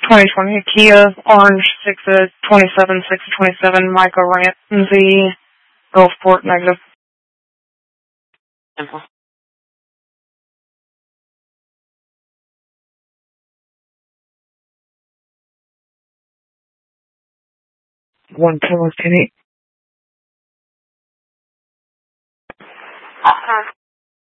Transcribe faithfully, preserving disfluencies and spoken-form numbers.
twenty twenty Kia Orange six twenty-seven six twenty-seven Micro Ramsey Gulfport negative. Info. One ten ten eight. Uh-huh.